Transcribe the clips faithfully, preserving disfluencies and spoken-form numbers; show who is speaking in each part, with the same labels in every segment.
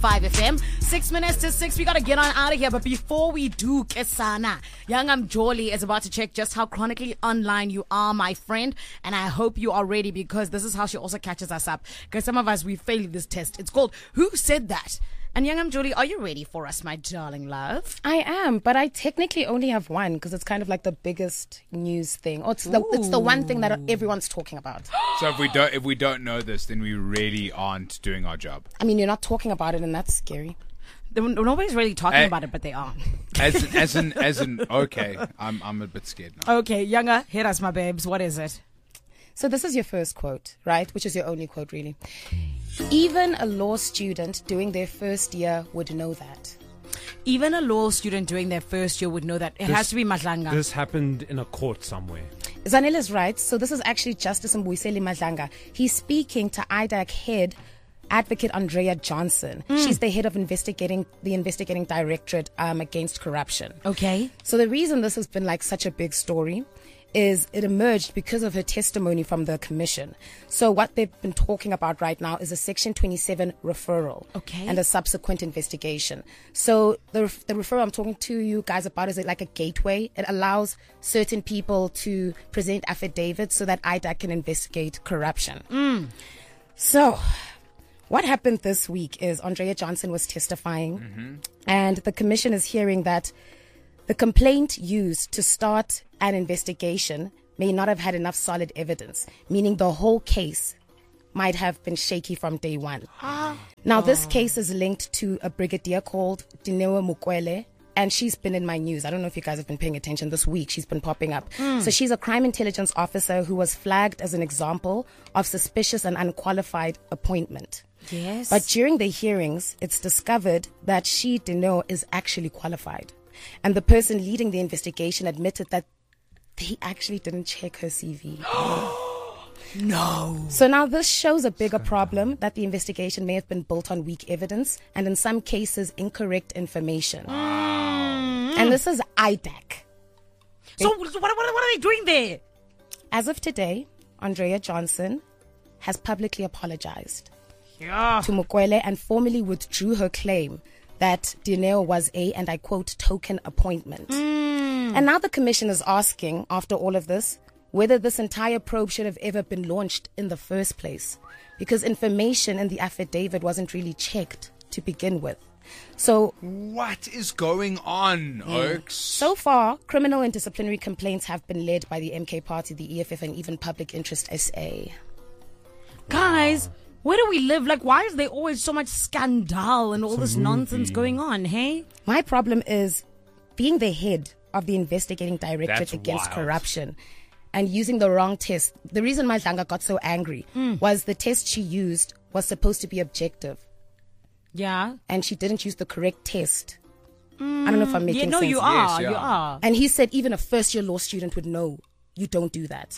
Speaker 1: five F M. Six minutes to six. We got to get on out of here. But before we do, Kesana, Young Mjoli is about to check just how chronically online you are, my friend. And I hope you are ready, because this is how she also catches us up. Because some of us, we failed this test. It's called Who Said That? And Young Mjoli, are you ready for us, my darling love?
Speaker 2: I am, but I technically only have one because it's kind of like the biggest news thing. Or it's the, it's the one thing that everyone's talking about.
Speaker 3: So if we don't if we don't know this, then we really aren't doing our job.
Speaker 2: I mean, you're not talking about it, and that's scary.
Speaker 1: Nobody's really talking
Speaker 3: Uh,
Speaker 1: about it, but they are.
Speaker 3: As in, as in, as in okay, I'm I'm a bit scared now.
Speaker 1: Okay, Younger, hit us, my babes. What is it?
Speaker 2: So this is your first quote, right? Which is your only quote, really. Even a law student doing their first year would know that.
Speaker 1: Even a law student doing their first year would know that. It
Speaker 4: This-
Speaker 1: has to be Madlanga.
Speaker 4: This happened in a court somewhere.
Speaker 2: Zanele is right. So this is actually Justice Mbuyiseli Madlanga. He's speaking to I D A C head advocate Andrea Johnson. She's the head of investigating the investigating directorate um, against corruption.
Speaker 1: Okay.
Speaker 2: So the reason this has been like such a big story is it emerged because of her testimony from the commission. So what they've been talking about right now is a Section twenty-seven referral.
Speaker 1: Okay.
Speaker 2: And a subsequent investigation. So the, the referral I'm talking to you guys about is like a gateway. It allows certain people to present affidavits so that I D A C can investigate corruption.
Speaker 1: Mm.
Speaker 2: So what happened this week is Andrea Johnson was testifying,
Speaker 3: Mm-hmm.
Speaker 2: and the commission is hearing that the complaint used to start an investigation may not have had enough solid evidence, meaning the whole case might have been shaky from day one. Now, this case is linked to a brigadier called Dineo Mukwele, and she's been in my news. I don't know if you guys have been paying attention this week. She's been popping up. So she's a crime intelligence officer who was flagged as an example of suspicious and unqualified appointment.
Speaker 1: Yes.
Speaker 2: But during the hearings, it's discovered that she, Dineo, is actually qualified. And the person leading the investigation admitted that they actually didn't check her C V.
Speaker 1: No.
Speaker 2: So now this shows a bigger problem, that the investigation may have been built on weak evidence and in some cases incorrect information. And this is I D A C.
Speaker 1: So what, what, what are they doing there?
Speaker 2: As of today, Andrea Johnson has publicly apologized
Speaker 1: Yeah.
Speaker 2: to Mukwele and formally withdrew her claim that Dineo was a, and I quote, token appointment. And now the commission is asking, after all of this, whether this entire probe should have ever been launched in the first place, because information in the affidavit wasn't really checked to begin with. So,
Speaker 3: What is going on, Oaks?
Speaker 2: so far, criminal and disciplinary complaints have been led by the M K Party, the E F F, and even Public Interest S A.
Speaker 1: Guys, where do we live? Like, why is there always so much scandal and all this nonsense going on, hey?
Speaker 2: My problem is being the head of the investigating directorate
Speaker 3: That's
Speaker 2: against
Speaker 3: wild.
Speaker 2: corruption and using the wrong test. The reason Madlanga got so angry was the test she used was supposed to be objective,
Speaker 1: Yeah.
Speaker 2: and she didn't use the correct test. I don't know if I'm making
Speaker 1: Yeah, no,
Speaker 2: sense.
Speaker 1: you are.
Speaker 3: yeah.
Speaker 1: You are.
Speaker 2: And he said even a first year law student would know you don't do that.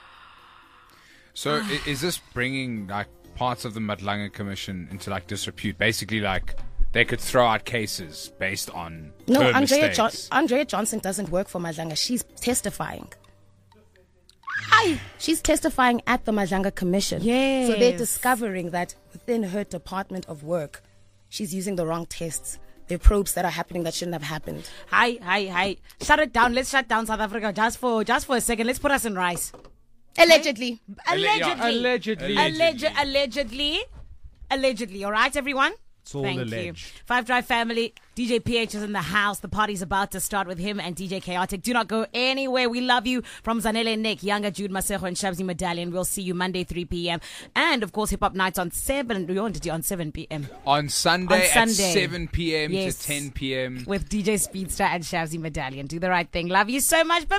Speaker 3: So i- is this bringing like parts of the Madlanga Commission into like disrepute? Basically, like they could throw out cases based on
Speaker 2: No,
Speaker 3: her
Speaker 2: Andrea, jo-
Speaker 3: mistakes.
Speaker 2: Andrea Johnson doesn't work for Madlanga. She's testifying. Aye. She's testifying at the Madlanga Commission. So they're
Speaker 1: Yes.
Speaker 2: discovering that within her department of work, she's using the wrong tests. There are probes that are happening that shouldn't have happened.
Speaker 1: Hi, hi, hi. Shut it down. Let's shut down South Africa just for just for a second. Let's put us in rice.
Speaker 2: Allegedly.
Speaker 1: Allegedly.
Speaker 4: Allegedly.
Speaker 1: Allegedly. Allegedly. Allegedly. All right, everyone?
Speaker 4: It's all
Speaker 1: Thank
Speaker 4: alleged.
Speaker 1: you. Five Drive family. D J P H is in the house. The party's about to start with him and D J Chaotic. Do not go anywhere. We love you. From Zanele Nick, Younger Jude Masejo, and Shabzi Medallion. We'll see you Monday, three p.m. And, of course, Hip Hop Nights on seven. We wanted to on seven p.m.
Speaker 3: On Sunday,
Speaker 1: On
Speaker 3: at
Speaker 1: Sunday.
Speaker 3: seven p.m.
Speaker 1: Yes.
Speaker 3: to ten p.m.
Speaker 1: with D J Speedster and Shabzi Medallion. Do the right thing. Love you so much. Bye.